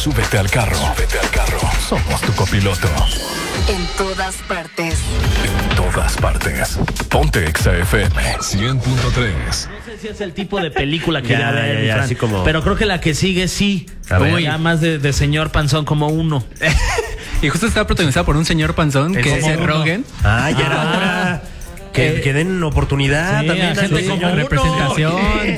Súbete al carro. Somos tu copiloto. En todas partes. En todas partes. Ponte Exa FM 100.3. No sé si es el tipo de película que ya ve, así como... pero creo que la que sigue sí. Ya más de señor panzón como uno. Y justo está protagonizada por un señor panzón que es Seth Rogen. Ya era hora. Que den oportunidad sí, también a gente los como representación.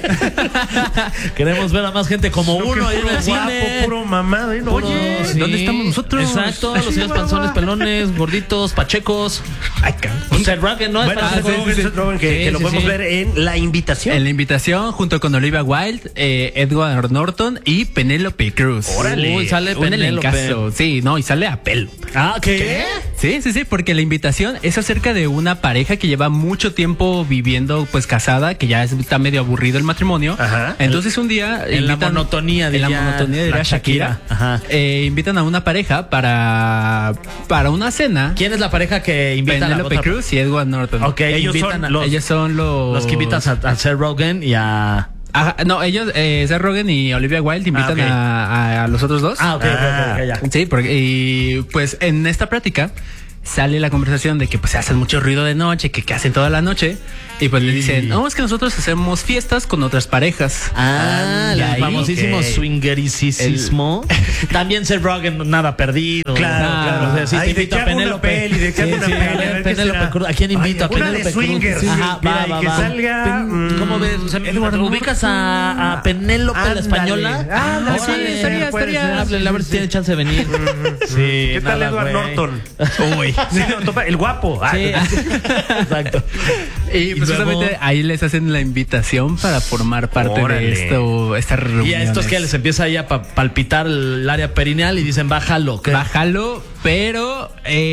Queremos ver a más gente como uno ahí en el cine. Puro mamado. Oye, Sí. ¿dónde estamos nosotros? Exacto, los señores panzones, pelones, gorditos, pachecos. Ay, cabrón. Seth Rogen, ¿no? Bueno, Seth Rogen, que lo podemos ver en La Invitación. En La Invitación, junto con Olivia Wilde, Edward Norton y Penélope Cruz. Órale. Uy, sale un Penélope. elencazo. Sí, no, y sale a pelo. ¿Qué? Sí, porque La Invitación es acerca de una pareja que lleva mucho tiempo viviendo pues casada, que ya está medio aburrido el matrimonio. Ajá. Entonces un día En la monotonía diría la Shakira. Ajá. Invitan a una pareja para una cena. ¿Quién es la pareja que invita a la Penélope otra? Cruz y Edward Norton. Ok, Ellos invitan son los que invitan a Seth Rogen y a... Ajá, no, ellos, Seth Rogen y Olivia Wilde invitan ok. a los otros dos. Ok, ya. Sí, y pues en esta plática sale la conversación de que pues se hacen mucho ruido de noche, que hacen toda la noche. Y pues le dicen, no, es que nosotros hacemos fiestas con otras parejas. El ahí, famosísimo ok. swingericismo. También Seth Rogen, nada perdido. Claro. O sea, sí, Ay, te de invito a echarme una Penélope. peli, de echarme una peli, a ver qué Penélope será. Cruz. ¿A quién invito? A Una de Penélope swingers. Cruz. Ajá, Mira, y que salga, ¿Cómo ves? O sea, ¿ubicas a Penélope, la Ándale. española? Ándale, Órale, sí, estaría. Háblenle, a ver si tiene chance de venir. Sí. ¿Qué tal Edward Norton? Uy. Sí, el guapo. Sí, exacto. Y pues luego- justamente ahí les hacen la invitación para formar parte Órale. de esta reunión. Y a estos que les empieza ahí a palpitar el área perineal y dicen, bájalo. ¿qué? Bájalo, pero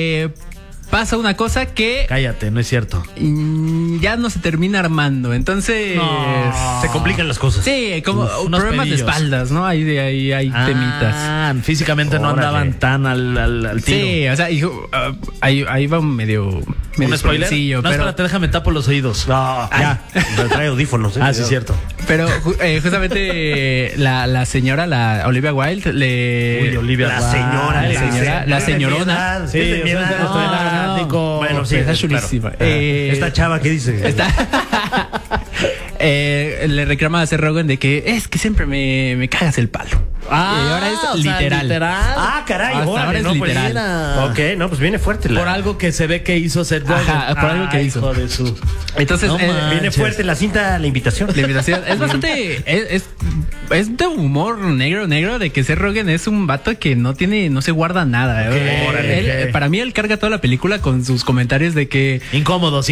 pasa una cosa que Cállate, no es cierto. ya no se termina armando. Entonces Se complican las cosas. sí, como unos problemas pedillos. de espaldas, ¿no? Hay temitas. Físicamente no Órale. andaban tan al tiro. Sí, o sea, ahí va medio ¿Un spoiler? spoilercillo, No, pero espérate, déjame tapo los oídos. No, Ya. trae audífonos. Sí, es cierto. pero justamente la señora, la Olivia Wilde, Uy, Olivia La Wilde. señora, la señorona. Sí, es de mi edad. de nuestra edad, Nico. Bueno, sí, está claro. chulísima. Esta chava, ¿qué dice? Le reclama a Seth Rogen de que es que siempre me cagas el palo. Y ahora es o sea, literal. Caray, Hasta órale, ahora es no, pues, literal. mira. Ok, no, pues viene fuerte. Por algo que se ve que hizo Seth Rogen. Ajá, por algo que hizo. Hijo de su... Entonces, No manches. Viene fuerte la cinta, la invitación. la invitación es bastante. Es de humor negro de que Seth Rogen es un vato que no se guarda nada. Órale. Para mí, él carga toda la película con sus comentarios de que. Incómodos.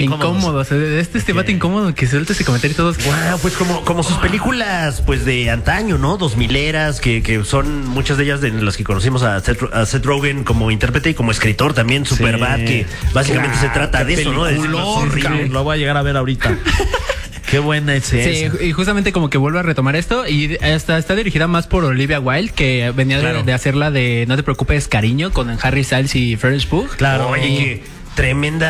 Este vato incómodo que suelta ese comentario y todos. Wow, pues como sus películas pues de antaño, ¿no? 2000eras, que son muchas de ellas de las que conocimos a Seth Rogen como intérprete y como escritor también, Superbad, que básicamente se trata de eso, ¿no? De decir, horrible. Lo voy a llegar a ver ahorita. Qué buena es esa. Sí, y justamente como que vuelve a retomar esto y está dirigida más por Olivia Wilde, que venía de hacerla de No te preocupes, cariño, con Harry Styles y Florence Pugh. Claro. Oye, que tremendo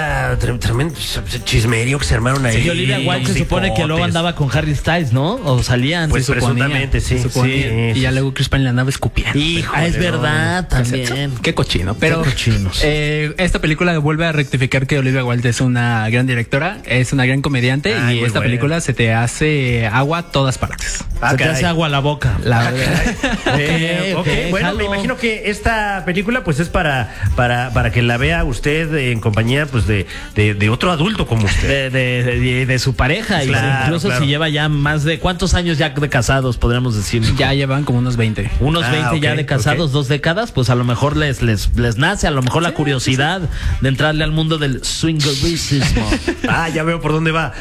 chismerío que se armaron ahí. Y Olivia Wilde se supone que luego Musicotes. andaba con Harry Styles, ¿no? O salían. Pues se suponía. presuntamente, sí. Se suponía. Sí, Y ya luego Chris Pine le andaba escupiendo. Híjole, Es verdad, también. Qué cochino. Pero Qué cochinos. esta película vuelve a rectificar que Olivia Wilde es una gran directora, es una gran comediante Ay, y muy esta buena. película se te hace agua a todas partes. Se te hace agua a la boca. La verdad. Ok, bueno, jalo. me imagino que esta película pues es para que la vea usted en compañía pues de otro adulto como usted. De su pareja. Claro, Incluso claro. si lleva ya más de... ¿Cuántos años ya de casados, podríamos decir? Ya llevan como unos 20. Unos 20 ya ok, de casados, 2 décadas, pues a lo mejor les nace, a lo mejor la curiosidad de entrarle al mundo del swingericismo. Ya veo por dónde va.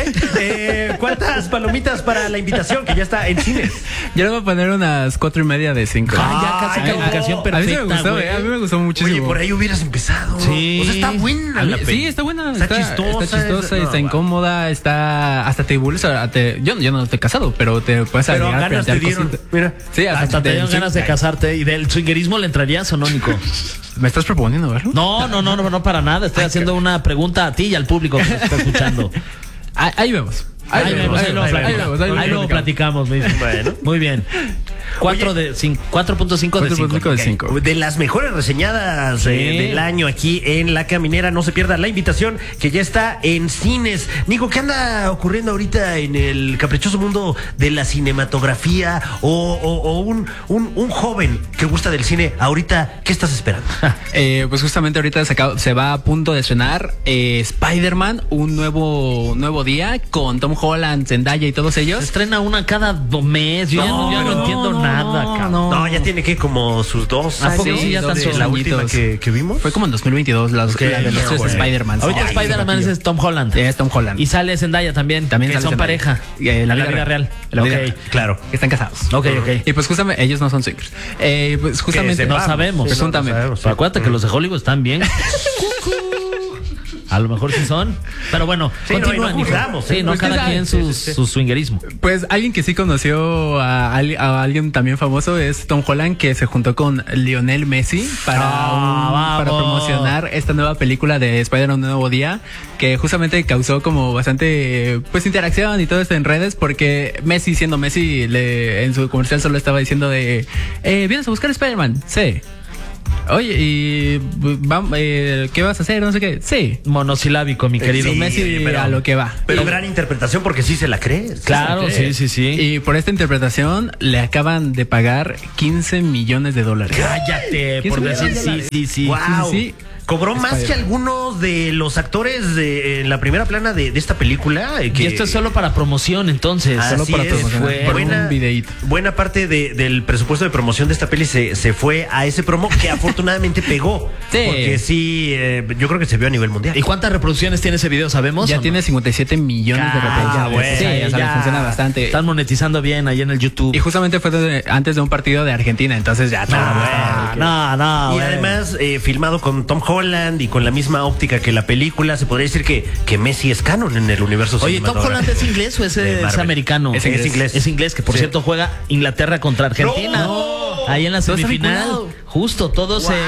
Ok, ¿cuántas palomitas para la invitación que ya está en cines? Yo le voy a poner unas 4.5 de 5. Ya casi Ay, calificación no. A mí sí me perfecta, gustó, güey. a mí me gustó muchísimo. Oye, por ahí hubieras empezado. Sí. O sea, está buena la peli. Sí, está buena. Está chistosa, está no, incómoda, está hasta te burles. Yo no estoy casado, pero te puedes Pero llegar a ganas te plantear dieron. cositas. Mira. Sí, Hasta te dieron sí. ganas de casarte. ¿Y del swingerismo le entrarías o no, Nico? ¿Me estás proponiendo verlo? No, para nada. Estoy haciendo una pregunta a ti y al público que nos está escuchando. Ahí vemos. Ahí luego platicamos. platicamos. Muy bien. Bueno. Muy bien. 4.5 Oye, de 5. 4.5 de 5. de las mejores reseñadas Sí. del año aquí en La Caminera. No se pierda la invitación que ya está en cines. Nico, ¿qué anda ocurriendo ahorita en el caprichoso mundo de la cinematografía? O un joven que gusta del cine, ahorita, ¿qué estás esperando? Pues justamente ahorita se va a punto de estrenar Spider-Man, un nuevo día con Tom Holland, Zendaya y todos Se ellos. estrena una cada mes. Yo ya no entiendo nada, cabrón. No, ya tiene que como sus 2 ¿A años. poco sí ya de están sus la última añitos? que vimos. Fue como en 2022 la de los tres híjole. Spider-Man. Ahorita Ay, Spider-Man tío. es Tom Holland. Es Tom Holland. Y sale Zendaya también. También que sale son Zendaya. pareja. En la vida real. En la vida Ok. real. Claro. Están casados. Ok, ok. Y pues justamente ellos no son swingers. Pues justamente No sabemos. Presuntamente. Pero acuérdate que los de Hollywood están bien. A lo mejor sí son. Pero bueno, Sí, continúa, no, y no Nico. juzgamos, Sí, no, Pues, cada sí, quien sí, su swingerismo. Pues alguien que sí conoció a alguien también famoso es Tom Holland, que se juntó con Lionel Messi para promocionar esta nueva película de Spider-Man Un Nuevo Día, que justamente causó como bastante pues interacción y todo esto en redes, porque Messi, siendo Messi, en su comercial solo estaba diciendo de ¿vienes a buscar Spider-Man? Sí. Oye, ¿y qué vas a hacer? No sé qué. Sí. Monosilábico, mi querido. Sí, Messi pero- a lo que va. Pero gran interpretación porque sí se la crees. Claro, sí. Y por esta interpretación le acaban de pagar $15 millones. Cállate, ¿Quién por se decir llama? sí. Wow. Sí. Cobró más Spider-Man. que algunos de los actores en la primera plana de esta película. Y esto es solo para promoción, entonces. Así solo para es, promocionar. fue Por un videíto. buena parte del presupuesto de promoción de esta peli se fue a ese promo que afortunadamente pegó. Sí. Porque sí, yo creo que se vio a nivel mundial. ¿Y cuántas reproducciones tiene ese video? ¿Sabemos? Ya o no? tiene 57 millones de reproducciones. bueno, Sí, o sea, le funciona bastante. Están monetizando bien ahí en el YouTube. Y justamente fue antes de un partido de Argentina, entonces ya todo No, Y güey. además, filmado con Tom Holland y con la misma óptica que la película, se podría decir que Messi es canon en el universo Oye, ¿Tom cinematográfico. Holland es inglés o es De Marvel. americano? Es inglés. Es inglés, que por Sí. cierto juega Inglaterra contra Argentina. ¡No! Ahí en la No está semifinal. vinculado. Justo, todos Wow.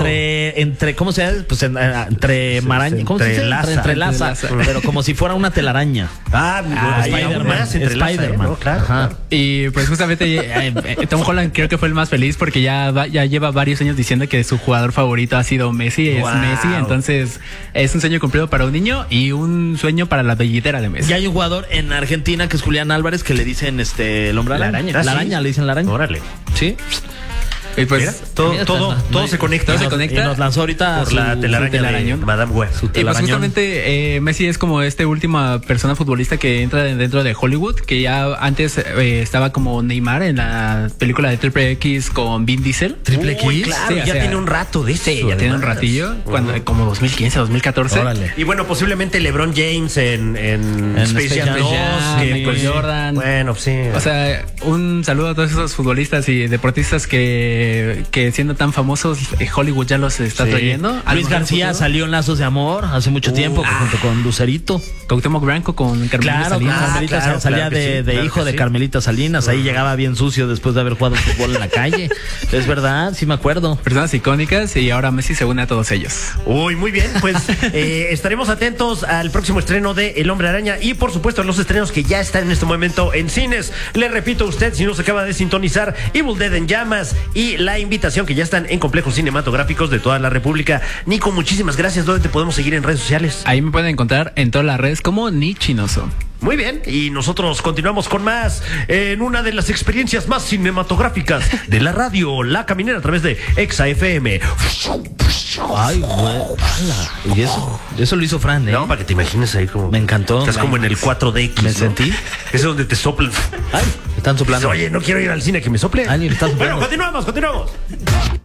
entre ¿cómo se llama? Pues entre maraña, ¿cómo se dice? entrelaza. Entrelaza, pero como si fuera una telaraña. Ahí aún Spider-Man, más entrelaza, Spider-Man. ¿no? Claro, Ajá. claro. Y pues justamente Tom Holland creo que fue el más feliz porque ya lleva varios años diciendo que su jugador favorito ha sido Messi, es Wow. Messi, entonces es un sueño cumplido para un niño y un sueño para la billetera de Messi. Y hay un jugador en Argentina que es Julián Álvarez que le dicen el hombre La araña. araña. La Ah, araña, sí. le dicen la araña. Órale. Sí. Y pues Mira, todo se conecta. Todo se conecta. Y nos lanzó ahorita Por la telaraña de telarañón. Madame Web. su Y pues telarañón. justamente Messi es como última persona futbolista que entra dentro de Hollywood, que ya antes estaba como Neymar en la película de Triple X con Vin Diesel. Triple Uy, X. claro, Sí, o ya sea, tiene un rato de eso. Sí, ya tiene un además. ratillo, como 2015, 2014. Órale. Y bueno, posiblemente LeBron James en Space Jam 2. que, Michael pues, Jordan. Bueno, sí. O sea, un saludo a todos esos futbolistas y deportistas que siendo tan famosos, Hollywood ya los está Sí. trayendo. A lo Luis mejor en García futuro. salió en Lazos de Amor hace mucho tiempo junto con Lucerito. Cuauhtémoc Blanco con Carmelita Claro, Salinas. Carmelita claro, salía claro que de sí, claro hijo que de sí. Carmelita Salinas. Ahí llegaba bien sucio después de haber jugado fútbol en la calle. Es verdad, sí me acuerdo. Personas icónicas y ahora Messi se une a todos ellos. Uy, muy bien, pues estaremos atentos al próximo estreno de El Hombre Araña y por supuesto a los estrenos que ya están en este momento en cines. Le repito a usted, si no se acaba de sintonizar, Evil Dead en llamas y la invitación que ya están en complejos cinematográficos de toda la República. Nico, muchísimas gracias. ¿Dónde te podemos seguir en redes sociales? Ahí me pueden encontrar en todas las redes como Nichinoso. Muy bien, y nosotros continuamos con más en una de las experiencias más cinematográficas de la radio, La Caminera, a través de Exa FM. Ay, güey. ala. Y eso lo hizo Fran, ¿eh? No, para que te imagines ahí como... Me encantó. Estás como en el 4DX. Me ¿no? sentí. Es donde te soplan. Ay, están soplando. Oye, no quiero ir al cine, que me sople. Ay, ni me están soplando. Bueno, continuamos.